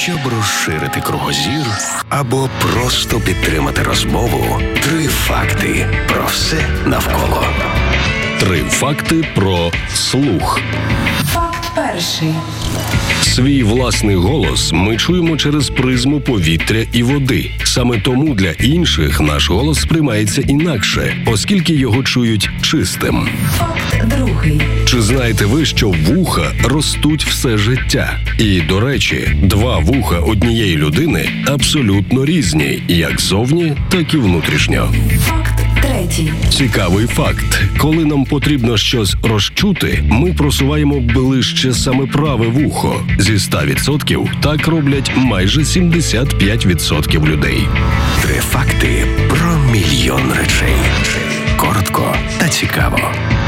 Щоб розширити кругозір або просто підтримати розмову, 3 факти про все навколо. 3 факти про слух. Факт перший. Свій власний голос ми чуємо через призму повітря і води. Саме тому для інших наш голос сприймається інакше, оскільки його чують чистим. Факт другий. Чи знаєте ви, що вуха ростуть все життя? І, до речі, 2 вуха однієї людини абсолютно різні, як зовні, так і внутрішньо. Факт третій. Цікавий факт. Коли нам потрібно щось розчути, ми просуваємо ближче саме праве вухо. Зі 100% так роблять майже 75% людей. 3 факти про мільйон речей. Коротко та цікаво.